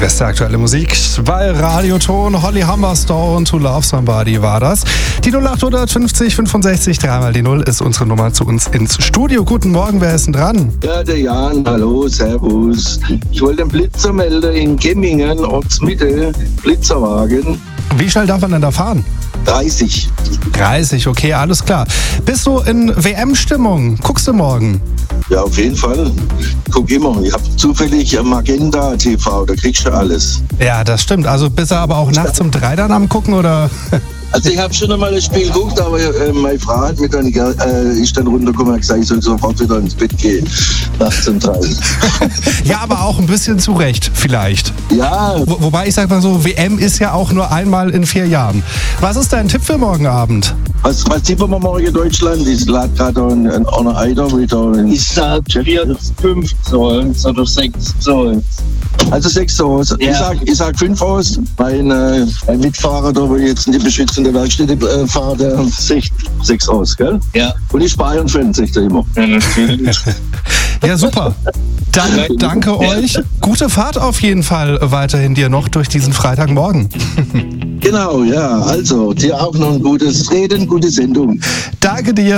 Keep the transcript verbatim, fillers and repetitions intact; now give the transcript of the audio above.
beste aktuelle Musik bei Radioton. Holly Humberstone, To Love Somebody war das. Die null acht fünfzig fünfundsechzig, dreimal die null ist unsere Nummer zu uns ins Studio. Guten Morgen, wer ist denn dran? Ja, der Jan, hallo, servus. Ich wollte einen Blitzer melden in Gemmingen, Ortsmitte, Blitzerwagen. Wie schnell darf man denn da fahren? dreißig. dreißig, okay, alles klar. Bist du in W M-Stimmung? Guckst du morgen? Ja, auf jeden Fall. Guck immer. Ich habe zufällig Magenta T V, da kriegst du alles. Ja, das stimmt. Also bist du aber auch nachts um drei dann am Gucken, oder? Also ich habe schon einmal das Spiel geguckt, aber äh, meine Frau hat mir dann, äh, ist dann runtergekommen und gesagt, ich soll sofort wieder ins Bett gehen. nachts um drei. Ja, aber auch ein bisschen zu Recht, vielleicht. Ja. Wo, wobei ich sag mal so, W M ist ja auch nur einmal in vier Jahren. Was ist dein Tipp für morgen Abend? Was, was tippen wir morgen in Deutschland? Ich lade gerade ein, ein, ein Eider wieder. Ich sag vier, fünf Zolls oder sechs Zolls. Also sechs aus. Ja. Ich sag, ich sag fünf aus. Mein, äh, mein Mitfahrer, der wo jetzt in die beschützende Werkstätte äh, fahrt, der sechs, sechs aus, gell? Ja. Und ich Bayern-Fan, sagt er immer. Ja, natürlich. Ja, super. Dann danke euch. Gute Fahrt auf jeden Fall weiterhin dir noch durch diesen Freitagmorgen. Genau, ja. Also, dir auch noch ein gutes Reden, gute Sendung. Danke dir.